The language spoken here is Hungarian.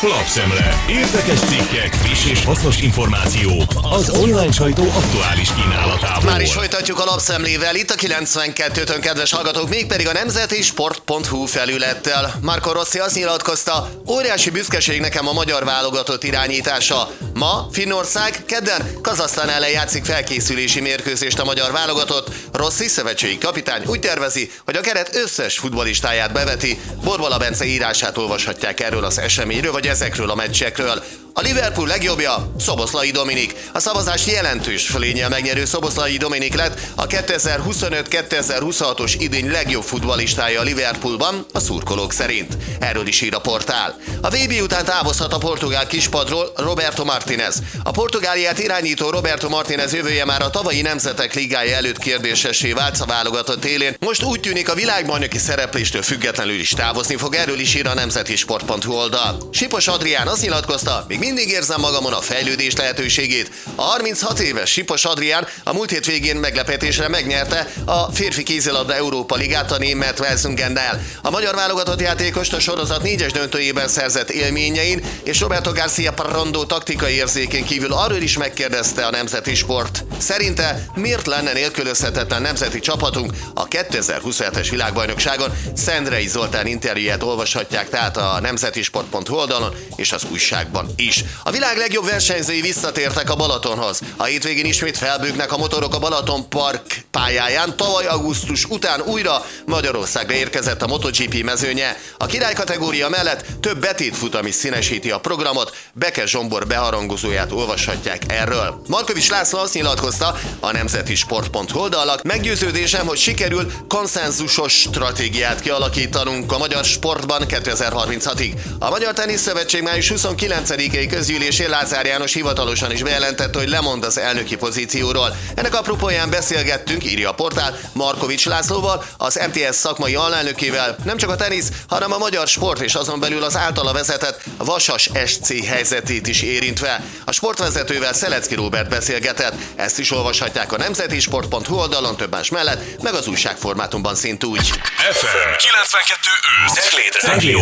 Lapszemle. Érdekes cikkek, friss és hasznos információk az online sajtó aktuális kínálatából. Már is folytatjuk a lapszemlével, itt a 92-tön, kedves hallgatók, mégpedig a nemzetisport.hu felülettel. Marco Rossi azt nyilatkozta, óriási büszkeség nekem a magyar válogatott irányítása. Ma Finnország, kedden Kazahsztán ellen játszik felkészülési mérkőzést a magyar válogatott. Rossi szövetségi kapitány úgy tervezi, hogy a keret összes futballistáját beveti. Borbala Bence írását olvashatják erről az eseményről, vagy ezekről a meccsekről. A Liverpool legjobbja Szoboszlai Dominik. A szavazás jelentős fölénnyel megnyerő Szoboszlai Dominik lett a 2025-2026-os idény legjobb futballistája a Liverpoolban, a szurkolók szerint. Erről is ír a portál. A VB után távozhat a portugál kispadról Roberto Martínez. A Portugáliát irányító Roberto Martínez jövője már a tavalyi Nemzetek Ligája előtt kérdésessé vált a válogatott élén. Most úgy tűnik, a világbajnoki szerepléstől függetlenül is távozni fog, erről is ír a nemzetisport.hu oldal. Sipos Adrián azt nyilatkozta, még mindig érzem magamon a fejlődés lehetőségét. A 36 éves Sipos Adrián a múlt hét végén meglepetésre megnyerte a férfi kézilabda Európa Ligát a német Velsungennel. A magyar válogatott játékost a sorozat 4-es döntőjében szerzett élményein és Roberto García Parrando taktikai érzékén kívül arról is megkérdezte a Nemzeti Sport. Szerinte miért lenne nélkülözhetetlen nemzeti csapatunk a 2027-es világbajnokságon? Szendrei Zoltán interjúját olvashatják tehát a nemzetisport.hu oldalon és az újságban is. A világ legjobb versenyzői visszatértek a Balatonhoz. A hétvégén ismét felbőgnek a motorok a Balaton Park pályáján. Tavaly augusztus után újra Magyarországra érkezett a MotoGP mezőnye. A király kategória mellett több betétfutam is színesíti a programot. Beke Zsombor beharangozóját olvashatják erről. Markovics László azt nyilatkozta a nemzetisport.hu oldalak: meggyőződésem, hogy sikerül konszenzusos stratégiát kialakítanunk a magyar sportban 2036-ig. A Magyar Tenisz Szövetség május 29-i közgyűlésén Lázár János hivatalosan is bejelentette, hogy lemond az elnöki pozícióról. Ennek apropóján beszélgettünk, írja a portál, Markovics Lászlóval, az MTS szakmai alelnökével, nem csak a tenisz, hanem a magyar sport és azon belül az általa vezetett Vasas SC helyzetét is érintve. A sportvezetővel Szelecki Róbert beszélgetett, ezt is olvashatják a nemzetisport.hu oldalon több más mellett, meg az újságformátumban szintúgy. FM 92.5 Ceglét